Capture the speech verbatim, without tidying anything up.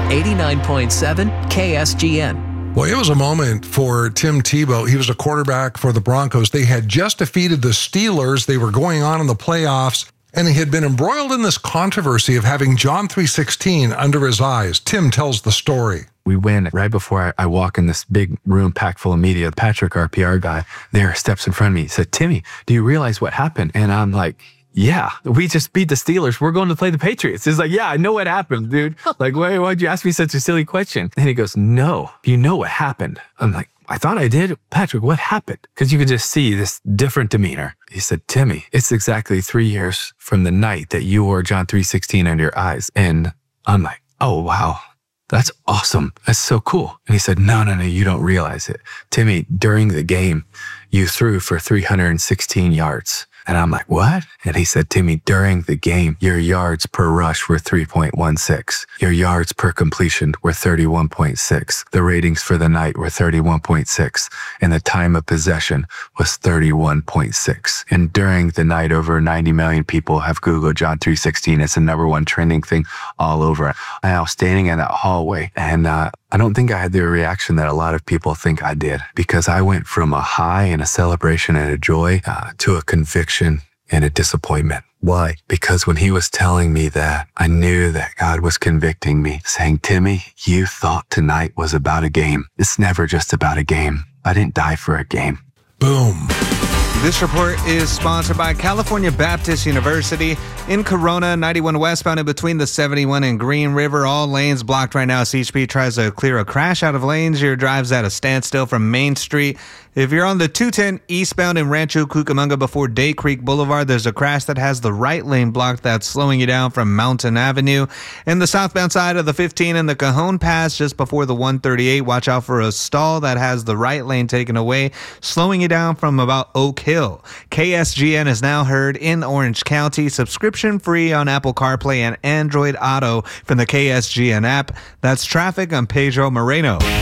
eighty-nine point seven K S G N. Well, it was a moment for Tim Tebow. He was a quarterback for the Broncos. They had just defeated the Steelers. They were going on in the playoffs, and he had been embroiled in this controversy of having John three sixteen under his eyes. Tim tells the story. We win right before I, I walk in this big room packed full of media. Patrick, our P R guy, there steps in front of me. He said, Timmy, do you realize what happened? And I'm like, yeah, we just beat the Steelers. We're going to play the Patriots. He's like, yeah, I know what happened, dude. Like, why, why'd you ask me such a silly question? And he goes, no, you know what happened. I'm like, I thought I did. Patrick, what happened? Because you could just see this different demeanor. He said, Timmy, it's exactly three years from the night that you wore John three sixteen under your eyes. And I'm like, oh, wow. That's awesome. That's so cool. And he said, no, no, no, you don't realize it. Timmy, during the game, you threw for three hundred sixteen yards. And I'm like, what? And he said, Timmy, during the game, your yards per rush were three point one six. Your yards per completion were thirty-one point six. The ratings for the night were thirty-one point six. And the time of possession was thirty-one point six. And during the night, over ninety million people have Googled John three sixteen. It's the number one trending thing all over. And I was standing in that hallway, and uh, I don't think I had the reaction that a lot of people think I did, because I went from a high and a celebration and a joy uh, to a conviction and a disappointment. Why? Because when he was telling me that, I knew that God was convicting me, saying, Timmy, you thought tonight was about a game. It's never just about a game. I didn't die for a game. Boom. This report is sponsored by California Baptist University in Corona, ninety-one westbound in between the seventy-one and Green River. All lanes blocked right now. C H P tries to clear a crash out of lanes. Your drive's at a standstill from Main Street. If you're on the two ten eastbound in Rancho Cucamonga before Day Creek Boulevard, there's a crash that has the right lane blocked that's slowing you down from Mountain Avenue. And the southbound side of the fifteen in the Cajon Pass just before the one thirty-eight, watch out for a stall that has the right lane taken away, slowing you down from about Oak Hill. K S G N is now heard in Orange County, subscription free on Apple CarPlay and Android Auto from the K S G N app. That's traffic. I'm Pedro Moreno.